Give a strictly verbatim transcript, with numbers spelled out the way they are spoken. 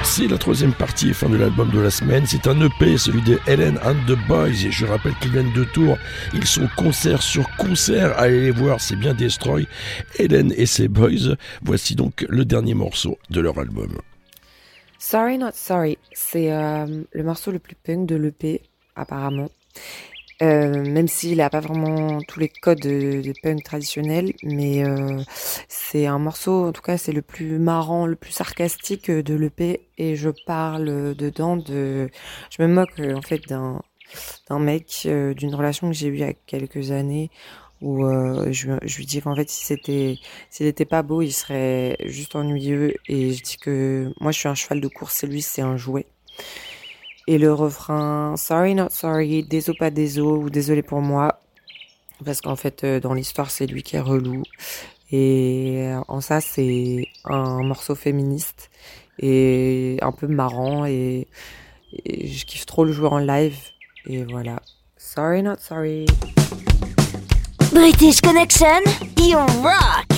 C'est la troisième partie et fin de l'album de la semaine. C'est un E P, celui de Helen and the Boys. Et je rappelle qu'ils viennent de Tours. Ils sont concert sur concert. Allez les voir, c'est bien Destroy. Helen et ses boys. Voici donc le dernier morceau de leur album. Sorry Not Sorry, c'est euh, le morceau le plus punk de l'E P, apparemment. Euh, même s'il n'a pas vraiment tous les codes de, de punk traditionnels, mais euh, c'est un morceau, en tout cas c'est le plus marrant, le plus sarcastique de l'E P, et je parle dedans de... Je me moque en fait d'un, d'un mec, euh, d'une relation que j'ai eue il y a quelques années, où euh, je, je lui dis qu'en fait si c'était, s'il était pas beau, il serait juste ennuyeux, et je dis que moi je suis un cheval de course et lui c'est un jouet. Et le refrain Sorry Not Sorry, désolé pas désolé ou désolé pour moi, parce qu'en fait euh, dans l'histoire c'est lui qui est relou, et euh, en ça c'est un morceau féministe et un peu marrant, et, et je kiffe trop le jouer en live, et voilà. Sorry Not Sorry. British Connection, you rock!